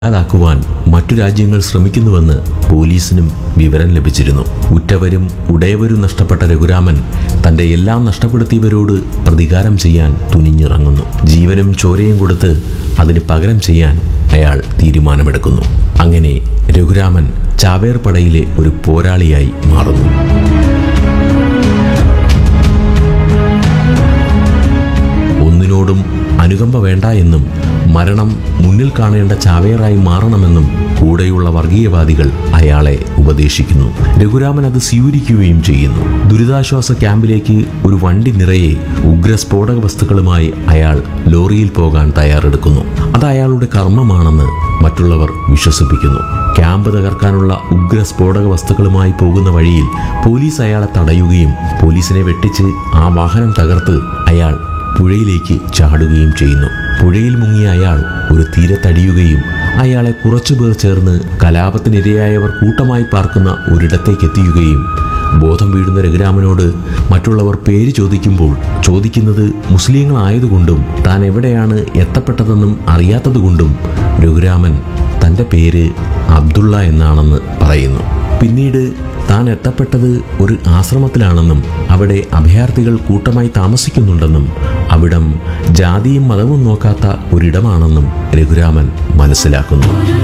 അതാക്കുവാൻ മറ്റു രാജ്യങ്ങൾ ശ്രമിക്കുന്നുവെന്ന് പോലീസിനും വിവരം ലഭിച്ചിരുന്നു. ഉറ്റവരും ഉടയവരും നഷ്ടപ്പെട്ട രഘുരാമൻ തന്റെ എല്ലാം നഷ്ടപ്പെടുത്തിയവരോട് പ്രതികാരം ചെയ്യാൻ തുനിഞ്ഞിറങ്ങുന്നു. ജീവനും ചോരയും കൊടുത്ത് അതിന് പകരം ചെയ്യാൻ അയാൾ തീരുമാനമെടുക്കുന്നു. അങ്ങനെ രഘുരാമൻ ചാവേർ പടയിലെ ഒരു പോരാളിയായി മാറുന്നു. ഒന്നിനോടും അനുകമ്പ വേണ്ട എന്നും മരണം മുന്നിൽ കാണേണ്ട ചാവേറായി മാറണമെന്നും കൂടെയുള്ള വർഗീയവാദികൾ അയാളെ ഉപദേശിക്കുന്നു. രഘുരാമൻ അത് സ്വീകരിക്കുകയും ചെയ്യുന്നു. ദുരിതാശ്വാസ ക്യാമ്പിലേക്ക് ഒരു വണ്ടി നിറയെ ഉഗ്രസ്ഫോടക വസ്തുക്കളുമായി അയാൾ ലോറിയിൽ പോകാൻ തയ്യാറെടുക്കുന്നു. അത് അയാളുടെ കർമ്മമാണെന്ന് മറ്റുള്ളവർ വിശ്വസിപ്പിക്കുന്നു. ക്യാമ്പ് തകർക്കാനുള്ള ഉഗ്രസ്ഫോടക വസ്തുക്കളുമായി പോകുന്ന വഴിയിൽ പോലീസ് അയാളെ തടയുകയും പോലീസിനെ വെട്ടിച്ച് ആ വാഹനം തകർത്ത് അയാൾ പുഴയിലേക്ക് ചാടുകയും ചെയ്യുന്നു. പുഴയിൽ മുങ്ങിയ അയാൾ ഒരു തീരത്തടിയുകയും അയാളെ കുറച്ചുപേർ ചേർന്ന് കലാപത്തിനിരയായവർ കൂട്ടമായി പാർക്കുന്ന ഒരിടത്തേക്ക് എത്തിക്കുകയും ബോധം വീഴുന്ന രഘുരാമനോട് മറ്റുള്ളവർ പേര് ചോദിക്കുമ്പോൾ ചോദിക്കുന്നത് മുസ്ലിങ്ങളായതുകൊണ്ടും താൻ എവിടെയാണ് എത്തപ്പെട്ടതെന്നും അറിയാത്തതുകൊണ്ടും രഘുരാമൻ തൻ്റെ പേര് അബ്ദുള്ള എന്നാണെന്ന് പറയുന്നു. പിന്നീട് താൻ എത്തപ്പെട്ടത് ഒരു ആശ്രമത്തിലാണെന്നും അവിടെ അഭയാർത്ഥികൾ കൂട്ടമായി താമസിക്കുന്നുണ്ടെന്നും അവിടം ജാതിയും മതവും നോക്കാത്ത ഒരിടമാണെന്നും രഘുരാമൻ മനസ്സിലാക്കുന്നു.